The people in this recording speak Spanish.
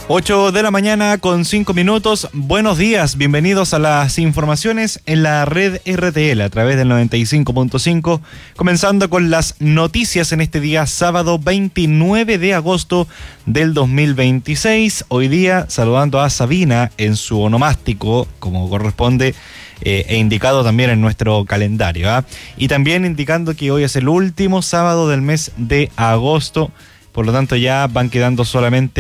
8 de la mañana con 5 minutos. Buenos días, bienvenidos a las informaciones en la red RTL a través del 95.5. Comenzando con las noticias en este día sábado 29 de agosto del 2026. Hoy día saludando a Sabina en su onomástico, como corresponde, e indicado también en nuestro calendario, ¿eh? Y también indicando que hoy es el último sábado del mes de agosto. Por lo tanto ya van quedando solamente